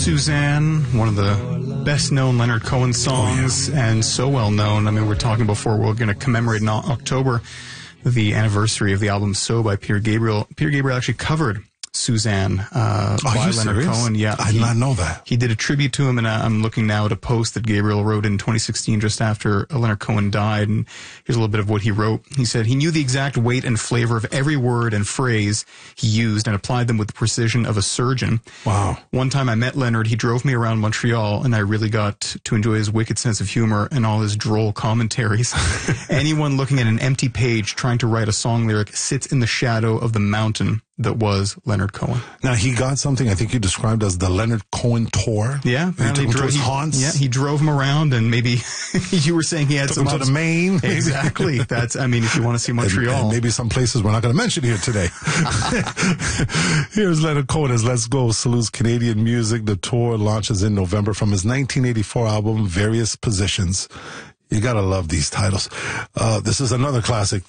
Suzanne, one of the best-known Leonard Cohen songs, and so well-known. I mean, we're talking before we're going to commemorate in October the anniversary of the album So by Peter Gabriel. Peter Gabriel actually covered Suzanne by Leonard Cohen. Yeah, I did not know that. He did a tribute to him, and I'm looking now at a post that Gabriel wrote in 2016 just after Leonard Cohen died, and here's a little bit of what he wrote. He said, he knew the exact weight and flavor of every word and phrase he used and applied them with the precision of a surgeon. Wow. One time I met Leonard, he drove me around Montreal, and I really got to enjoy his wicked sense of humor and all his droll commentaries. Anyone looking at an empty page trying to write a song lyric sits in the shadow of the mountain that was Leonard Cohen. Now, he got something I think you described as the Leonard Cohen tour. Yeah. He took him to his haunts. Yeah, he drove him around, and maybe you were saying he had took some... him to the Maine. Exactly. That's, I mean, if you want to see Montreal. And maybe some places we're not going to mention here today. Here's Leonard Cohen as Let's Go salutes Canadian music. The tour launches in November from his 1984 album, Various Positions. You gotta love these titles. This is another classic.